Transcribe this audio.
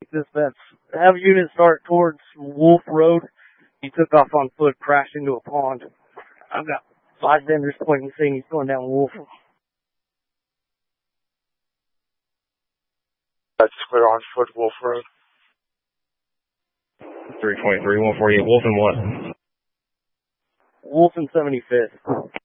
Dispatch. Have units start towards Wolf Road. He took off on foot, crashed into a pond. I've got bystanders pointing, saying he's going down Wolf. That's clear on foot, Wolf Road. 323, 148, Wolf and what? Wolf and 75th.